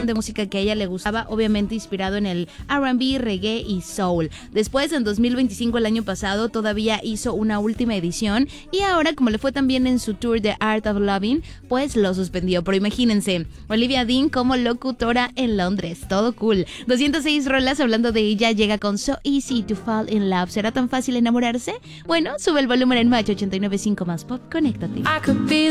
de música que a ella le gustaba, obviamente inspirado en el R&B, reggae y soul. Después, en 2025, el año pasado, todavía hizo una última edición y ahora, como le fue también en su tour de Art of Loving, pues lo suspendió. Pero imagínense, Olivia Dean como locutora en Londres, todo cool. 206 rolas hablando de ella, llega con So Easy to Fall in Love. ¿Será tan fácil enamorarse? Bueno, sube el volumen en Match 89.5 más pop, conéctate.